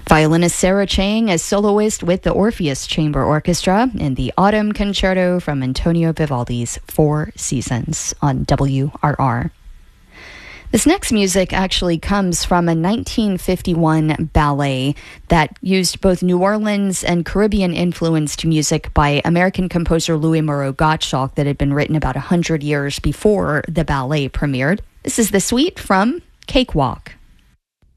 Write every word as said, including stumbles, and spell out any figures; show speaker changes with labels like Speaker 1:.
Speaker 1: Violinist Sarah Chang as soloist with the Orpheus Chamber Orchestra in the Autumn Concerto from Antonio Vivaldi's Four Seasons on W R R. This next music actually comes from a nineteen fifty-one ballet that used both New Orleans and Caribbean-influenced music by American composer Louis Moreau Gottschalk that had been written about one hundred years before the ballet premiered. This is the suite from Cakewalk.